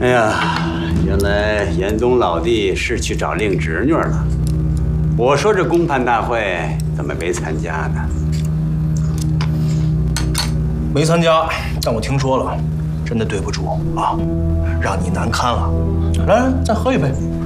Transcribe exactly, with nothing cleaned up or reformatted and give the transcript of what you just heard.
哎呀，原来严冬老弟是去找令侄女了。我说这公判大会怎么没参加呢？ 没参加，但我听说了，真的对不住啊，让你难堪了。来，再喝一杯。